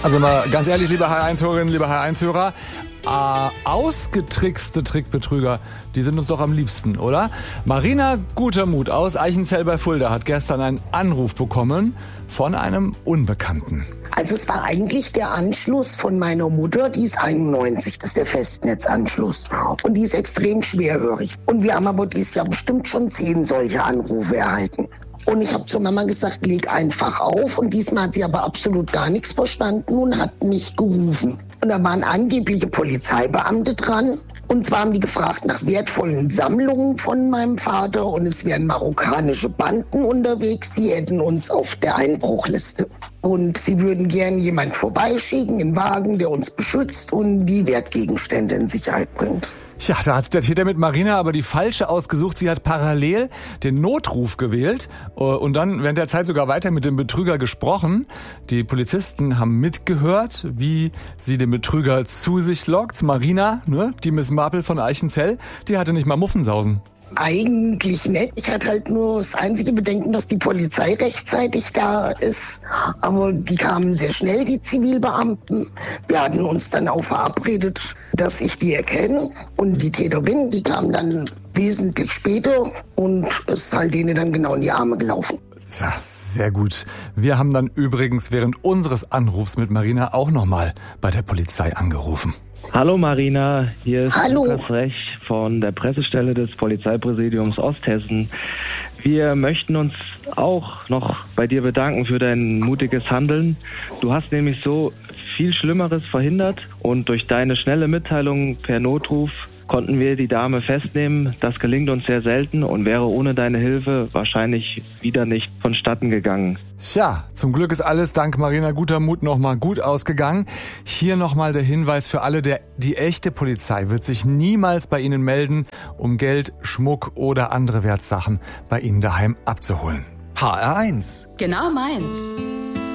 Also mal ganz ehrlich, liebe HR1-Hörerinnen, liebe HR1-Hörer, ausgetrickste Trickbetrüger, die sind uns doch am liebsten, oder? Marina Gutermuth aus Eichenzell bei Fulda hat gestern einen Anruf bekommen von einem Unbekannten. Also es war eigentlich der Anschluss von meiner Mutter, die ist 91, das ist der Festnetzanschluss. Und die ist extrem schwerhörig. Und wir haben aber dieses Jahr bestimmt schon 10 solche Anrufe erhalten. Und ich habe zur Mama gesagt, leg einfach auf. Und diesmal hat sie aber absolut gar nichts verstanden und hat mich gerufen. Und da waren angebliche Polizeibeamte dran. Und zwar haben die gefragt nach wertvollen Sammlungen von meinem Vater. Und es wären marokkanische Banden unterwegs, die hätten uns auf der Einbruchliste. Und sie würden gern jemand vorbeischicken, einen Wagen, der uns beschützt und die Wertgegenstände in Sicherheit bringt. Ja, da hat der Täter mit Marina aber die falsche ausgesucht. Sie hat parallel den Notruf gewählt und dann während der Zeit sogar weiter mit dem Betrüger gesprochen. Die Polizisten haben mitgehört, wie sie den Betrüger zu sich lockt. Marina, ne, die Miss Marple von Eichenzell, die hatte nicht mal Muffensausen. Eigentlich nicht. Ich hatte halt nur das einzige Bedenken, dass die Polizei rechtzeitig da ist. Aber die kamen sehr schnell, die Zivilbeamten. Wir hatten uns dann auch verabredet, dass ich die erkenne. Und die Täterin, die kam dann wesentlich später und ist halt denen dann genau in die Arme gelaufen. Ja, sehr gut. Wir haben dann übrigens während unseres Anrufs mit Marina auch nochmal bei der Polizei angerufen. Hallo Marina, hier ist Hallo. Lukas Rech von der Pressestelle des Polizeipräsidiums Osthessen. Wir möchten uns auch noch bei dir bedanken für dein mutiges Handeln. Du hast nämlich so viel Schlimmeres verhindert und durch deine schnelle Mitteilung per Notruf konnten wir die Dame festnehmen. Das gelingt uns sehr selten und wäre ohne deine Hilfe wahrscheinlich wieder nicht vonstatten gegangen. Tja, zum Glück ist alles dank Marina Gutermuth nochmal gut ausgegangen. Hier nochmal der Hinweis für alle, die echte Polizei wird sich niemals bei Ihnen melden, um Geld, Schmuck oder andere Wertsachen bei Ihnen daheim abzuholen. HR1. Genau meins.